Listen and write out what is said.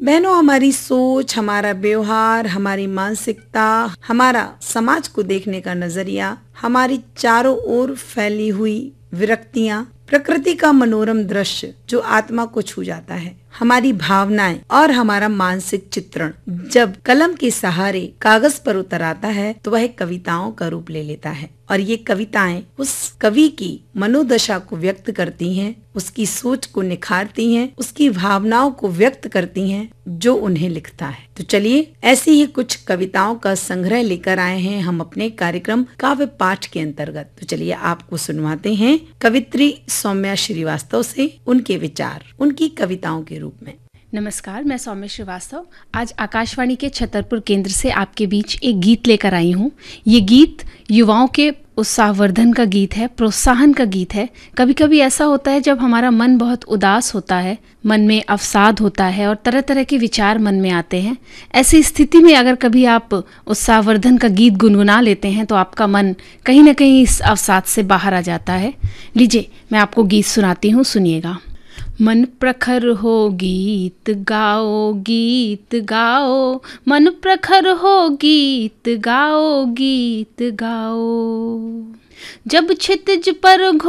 बहनों, हमारी सोच, हमारा व्यवहार, हमारी मानसिकता, हमारा समाज को देखने का नजरिया, हमारी चारों ओर फैली हुई विरक्तियां, प्रकृति का मनोरम दृश्य जो आत्मा को छू जाता है, हमारी भावनाएं और हमारा मानसिक चित्रण जब कलम के सहारे कागज पर उतर आता है तो वह कविताओं का रूप ले लेता है। और ये कविताएं उस कवि की मनोदशा को व्यक्त करती हैं, उसकी सोच को निखारती हैं, उसकी भावनाओं को व्यक्त करती हैं जो उन्हें लिखता है। तो चलिए, ऐसी ही कुछ कविताओं का संग्रह लेकर आए हैं हम अपने कार्यक्रम काव्य पाठ के अंतर्गत। तो चलिए आपको सुनवाते हैं कवित्री सौम्या श्रीवास्तव से उनके विचार उनकी कविताओं के रूप में। नमस्कार, मैं सौम्या श्रीवास्तव आज आकाशवाणी के छतरपुर केंद्र से आपके बीच एक गीत लेकर आई हूँ। ये गीत युवाओं के उत्साहवर्धन का गीत है, प्रोत्साहन का गीत है। कभी कभी ऐसा होता है जब हमारा मन बहुत उदास होता है, मन में अवसाद होता है और तरह तरह के विचार मन में आते हैं। ऐसी स्थिति में अगर कभी आप उत्साहवर्धन का गीत गुनगुना लेते हैं तो आपका मन कहीं ना कहीं इस अवसाद से बाहर आ जाता है। लीजिए, मैं आपको गीत सुनाती हूँ, सुनिएगा। मन प्रखर हो गीत गाओ, गीत गाओ, मन प्रखर हो गीत गाओ, गीत गाओ। जब क्षितिज पर